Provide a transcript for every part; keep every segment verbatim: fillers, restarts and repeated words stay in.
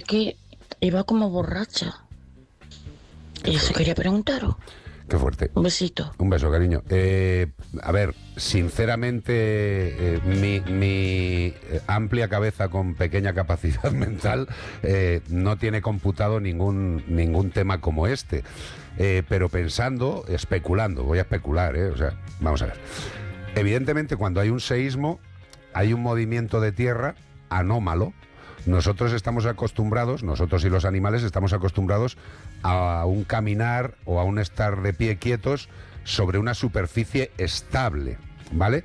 que iba como borracha. Y eso quería preguntaros. Qué fuerte. Un besito. Un beso, cariño. Eh, a ver, sinceramente, eh, mi, mi amplia cabeza con pequeña capacidad mental eh, no tiene computado ningún, ningún tema como este. Eh, pero pensando, especulando, voy a especular, ¿eh? O sea, vamos a ver. Evidentemente, cuando hay un seísmo, hay un movimiento de tierra anómalo. Nosotros estamos acostumbrados, nosotros y los animales estamos acostumbrados a un caminar o a un estar de pie quietos sobre una superficie estable, ¿vale?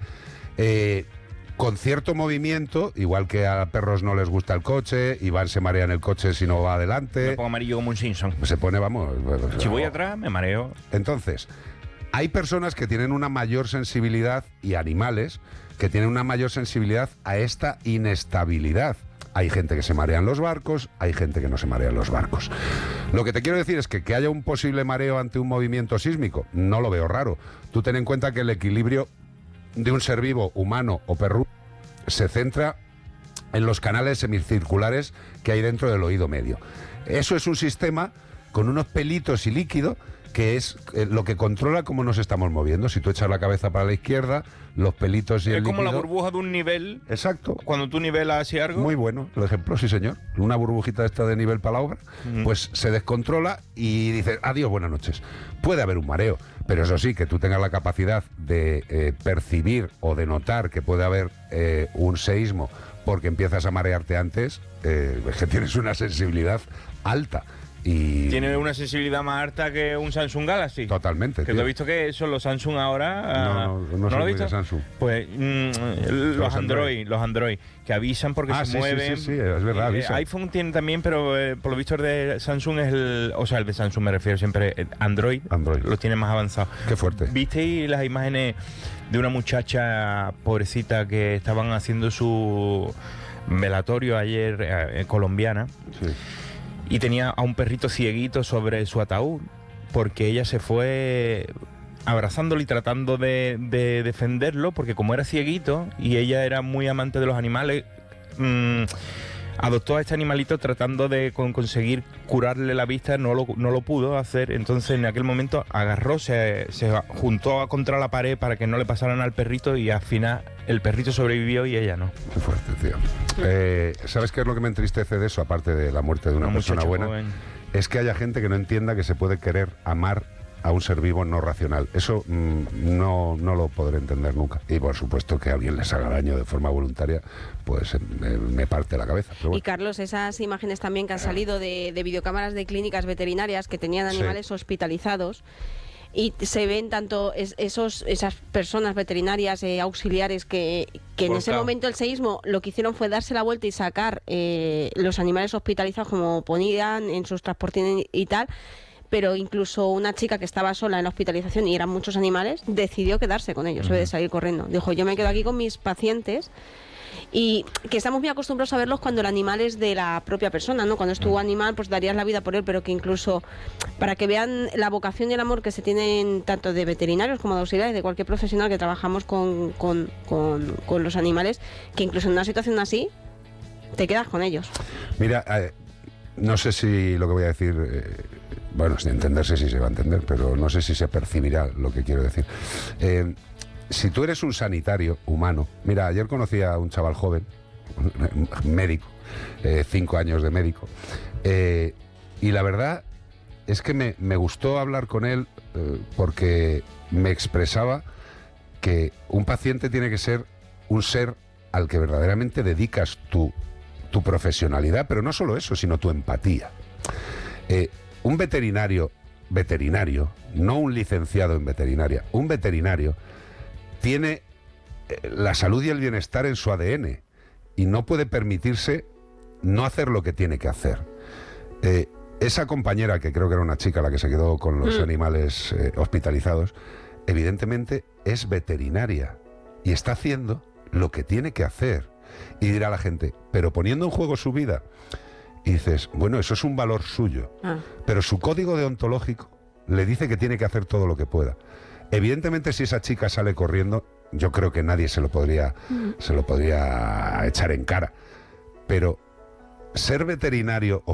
Eh, con cierto movimiento, igual que a perros no les gusta el coche, Iván se marea en el coche si no va adelante. Me pongo amarillo como un Simpson. Se pone, vamos... Si voy atrás, me mareo. Entonces, hay personas que tienen una mayor sensibilidad y animales que tienen una mayor sensibilidad a esta inestabilidad. Hay gente que se marea en los barcos, hay gente que no se marea en los barcos. Lo que te quiero decir es que que haya un posible mareo ante un movimiento sísmico, no lo veo raro. Tú ten en cuenta que el equilibrio de un ser vivo, humano o perro, se centra en los canales semicirculares que hay dentro del oído medio. Eso es un sistema con unos pelitos y líquido que es eh, lo que controla cómo nos estamos moviendo. Si tú echas la cabeza para la izquierda, los pelitos y es el líquido... Es como la burbuja de un nivel. Exacto. Cuando tú nivelas así algo. Muy bueno el ejemplo, sí señor. Una burbujita esta de nivel para la obra, mm. pues se descontrola y dices, adiós, buenas noches. Puede haber un mareo, pero eso sí, que tú tengas la capacidad de eh, percibir o de notar que puede haber eh, un seísmo porque empiezas a marearte antes, eh, es que tienes una sensibilidad alta. Y... Tiene una sensibilidad más alta que un Samsung Galaxy. Totalmente. Que tío. tú has visto que son los Samsung ahora. No, no, no, ¿no soy lo has visto? Samsung. Pues mmm, los, los Android, Android, los Android, que avisan porque ah, se sí, mueven. Sí, sí, sí, es verdad, eh, avisa. iPhone tiene también, pero eh, por lo visto el de Samsung es el, o sea, el de Samsung me refiero siempre, Android, Android. lo tiene más avanzado. Qué fuerte. ¿Visteis las imágenes de una muchacha pobrecita que estaban haciendo su velatorio ayer, eh, colombiana? Sí. Y tenía a un perrito cieguito sobre su ataúd, porque ella se fue abrazándolo y tratando de, de defenderlo, porque como era cieguito y ella era muy amante de los animales, mmm, adoptó a este animalito tratando de con, conseguir curarle la vista, no lo, no lo pudo hacer, entonces en aquel momento agarró, se, se juntó contra la pared para que no le pasaran al perrito y al final el perrito sobrevivió y ella no. Qué fuerte, tío. Eh, ¿Sabes qué es lo que me entristece de eso, aparte de la muerte de una, una persona buena? Joven. Es que haya gente que no entienda que se puede querer amar a un ser vivo no racional. Eso mmm, no, no lo podré entender nunca. Y por supuesto que a alguien les haga daño de forma voluntaria, pues me, me parte la cabeza. Pero bueno. Y Carlos, esas imágenes también que han salido de, de videocámaras de clínicas veterinarias que tenían animales sí. hospitalizados, y se ven tanto es, esos esas personas veterinarias eh, auxiliares que, que en ese momento el seísmo lo que hicieron fue darse la vuelta y sacar eh, los animales hospitalizados como ponían en sus transportines y tal, pero incluso una chica que estaba sola en la hospitalización y eran muchos animales, decidió quedarse con ellos, uh-huh. en vez de salir corriendo. Dijo, yo me quedo aquí con mis pacientes. Y que estamos muy acostumbrados a verlos cuando el animal es de la propia persona, ¿no? Cuando es tu animal, pues darías la vida por él, pero que incluso para que vean la vocación y el amor que se tienen tanto de veterinarios como de auxiliares, de cualquier profesional que trabajamos con, con, con, con los animales, que incluso en una situación así te quedas con ellos. Mira, eh, no sé si lo que voy a decir, eh, bueno, sin entenderse si se va a entender, pero no sé si se percibirá lo que quiero decir. Eh, Si tú eres un sanitario humano, mira, ayer conocí a un chaval joven, médico, eh, cinco años de médico, eh, y la verdad es que me, me gustó hablar con él eh, porque me expresaba que un paciente tiene que ser un ser al que verdaderamente dedicas tu, tu profesionalidad, pero no solo eso, sino tu empatía. Eh, un veterinario, veterinario, no un licenciado en veterinaria, un veterinario tiene la salud y el bienestar en su A D N y no puede permitirse no hacer lo que tiene que hacer. Eh, esa compañera, que creo que era una chica la que se quedó con los mm. animales eh, hospitalizados, evidentemente es veterinaria y está haciendo lo que tiene que hacer. Y dirá la gente, pero poniendo en juego su vida. Y dices, bueno, eso es un valor suyo, ah. pero su código deontológico le dice que tiene que hacer todo lo que pueda. Evidentemente, si esa chica sale corriendo, yo creo que nadie se lo podría, mm. se lo podría echar en cara. Pero ser veterinario